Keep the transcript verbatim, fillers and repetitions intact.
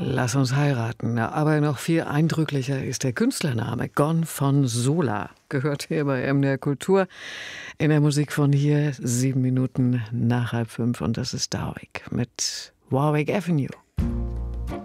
Lass uns heiraten. Aber noch viel eindrücklicher ist der Künstlername Gon von Sola. Gehört hier bei M D R Kultur. In der Musik von hier sieben Minuten nach halb fünf. Und das ist Warwick mit Warwick Avenue.